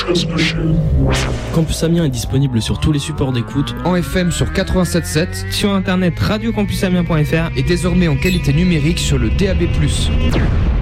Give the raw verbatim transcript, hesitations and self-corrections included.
Campus Amiens est disponible sur tous les supports d'écoute, en F M sur quatre-vingt-sept virgule sept, sur internet radio campus amiens point f r et désormais en qualité numérique sur le D A B plus.